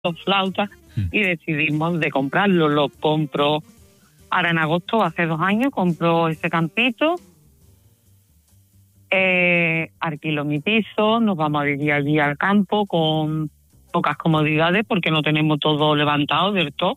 flautas, y decidimos de comprarlo. Lo compro ahora en agosto, hace 2 años, compro ese campito, alquilo mi piso, nos vamos a vivir allí al campo con pocas comodidades porque no tenemos todo levantado del todo.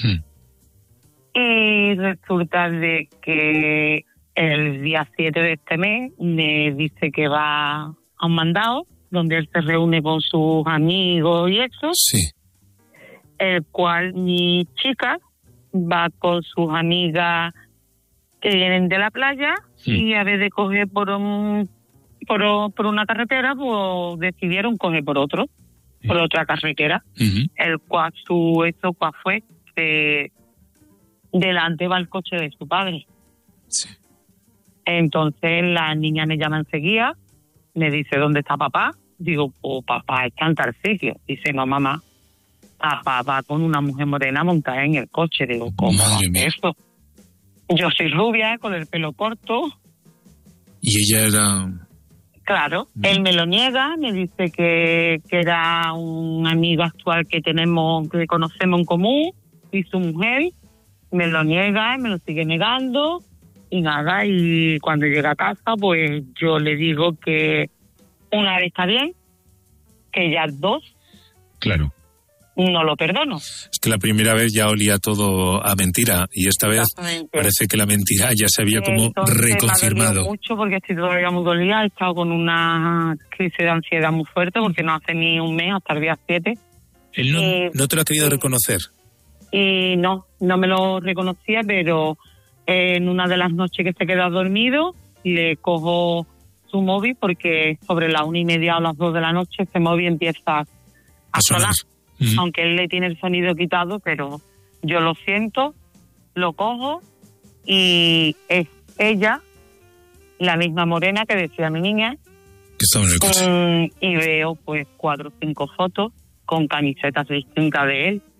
Y resulta de que el día 7 de este mes me dice que va a un mandado donde él se reúne con sus amigos y eso. Sí. El cual mi chica va con sus amigas que vienen de la playa y a vez de coger por una carretera, pues decidieron coger por otra carretera, el cual fue que delante va el coche de su padre. Sí. Entonces la niña me llama enseguida, me dice, ¿dónde está papá? Digo, pues papá está en tal sitio. Dice, no, mamá, papá va con una mujer morena montada en el coche. Digo, ¿cómo va esto? Yo soy rubia, con el pelo corto. ¿Y ella era...? Claro, él me lo niega, me dice que era un amigo actual que conocemos en común, y su mujer me lo niega, me lo sigue negando, y nada, y cuando llega a casa, pues yo le digo que una vez está bien, que ya 2... Claro. No lo perdono. Es que la primera vez ya olía todo a mentira y esta vez parece que la mentira ya se había como reconfirmado. Me ha mucho porque estoy todavía muy dolida, he estado con una crisis de ansiedad muy fuerte porque no hace ni un mes, hasta el día 7. ¿Él no te lo ha querido reconocer? Y no me lo reconocía, pero en una de las noches que se queda dormido le cojo su móvil porque sobre las 1:30 o las 2 de la noche ese móvil empieza a sonar. Aunque él le tiene el sonido quitado, pero yo lo siento, lo cojo y es ella, la misma morena que decía mi niña, que estaba en el coche. Y veo pues 4 o 5 fotos con camisetas distintas de él,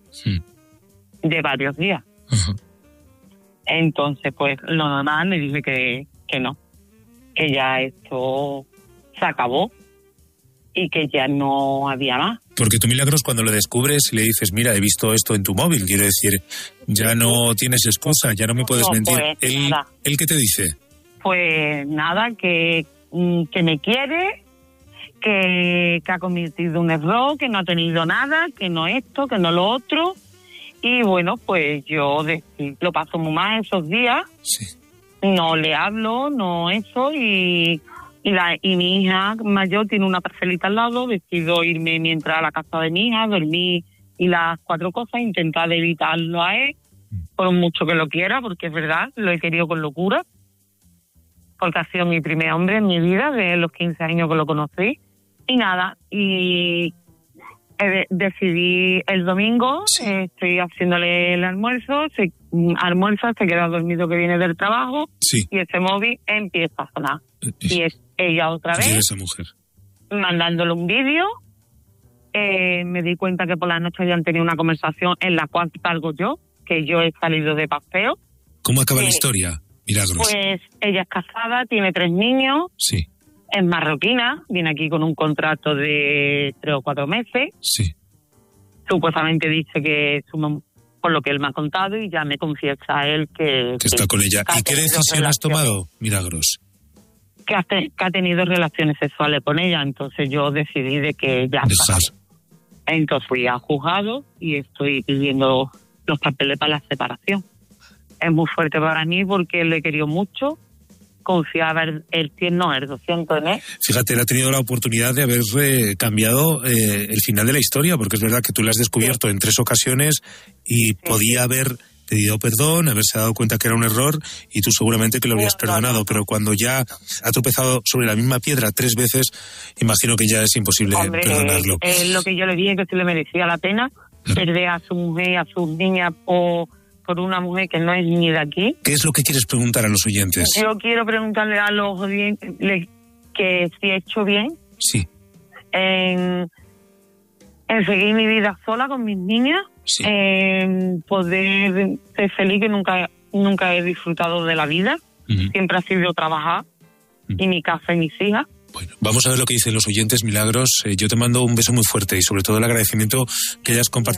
de varios días. Entonces pues lo normal me dice que no, que ya esto se acabó y que ya no había más. Porque tú, Milagros, cuando lo descubres y le dices, mira, he visto esto en tu móvil, quiero decir, ya no tienes excusa, ya no me puedes mentir. Pues, ¿Él qué te dice? Pues nada, que me quiere, que ha cometido un error, que no ha tenido nada, que no esto, que no lo otro. Y bueno, pues yo lo paso muy mal esos días. Sí. No le hablo, no eso, y mi hija mayor tiene una parcelita al lado, decido irme mientras a la casa de mi hija, dormir y las 4 cosas, intentar evitarlo a él, por mucho que lo quiera, porque es verdad, lo he querido con locura, porque ha sido mi primer hombre en mi vida, de los 15 años que lo conocí, y nada, y decidí el domingo, estoy haciéndole el almuerzo, se queda dormido que viene del trabajo, y ese móvil empieza a sonar. Y es ella otra vez, esa mujer, mandándole un vídeo. Me di cuenta que por la noche habían tenido una conversación en la cual salgo yo, que yo he salido de paseo. ¿Cómo acaba la historia, Milagros? Pues ella es casada, tiene 3 niños, es marroquina, viene aquí con un contrato de 3 o 4 meses. Supuestamente dice que por lo que él me ha contado, y ya me confiesa a él que está con ella. ¿Y qué decisión has tomado, Milagros? Que ha tenido relaciones sexuales con ella, entonces yo decidí de que ya está. Entonces fui al juzgado y estoy pidiendo los papeles para la separación. Es muy fuerte para mí porque le he querido mucho, confiaba el 200 en él. Fíjate, él ha tenido la oportunidad de haber cambiado el final de la historia, porque es verdad que tú la has descubierto en 3 ocasiones y podía haber pedido perdón, haberse dado cuenta que era un error y tú seguramente que lo habrías perdonado, pero cuando ya ha tropezado sobre la misma piedra 3 veces, imagino que ya es imposible perdonarlo. Lo que yo le dije que se le merecía la pena perder a su mujer, a sus niñas por una mujer que no es ni de aquí. ¿Qué es lo que quieres preguntar a los oyentes? Yo quiero preguntarle a los oyentes que si he hecho bien en seguir mi vida sola con mis niñas, poder ser feliz, que nunca he disfrutado de la vida, siempre ha sido trabajar, y mi casa y mis hijas, Bueno, vamos a ver lo que dicen los oyentes, Milagros. Yo te mando un beso muy fuerte y sobre todo el agradecimiento que hayas compartido